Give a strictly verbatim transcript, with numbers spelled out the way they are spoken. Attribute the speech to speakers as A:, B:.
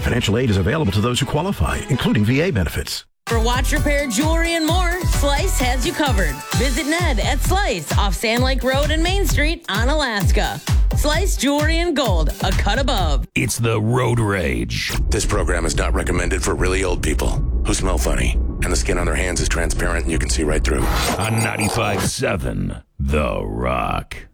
A: Financial aid is available to those who qualify, including V A benefits.
B: For watch, repair, jewelry, and more, Slice has you covered. Visit Ned at Slice off Sand Lake Road and Main Street on Alaska. Slice Jewelry and Gold, a cut above.
C: It's the Road Rage.
D: This program is not recommended for really old people who smell funny, and the skin on their hands is transparent and you can see right through.
C: On ninety-five point seven, The Rock.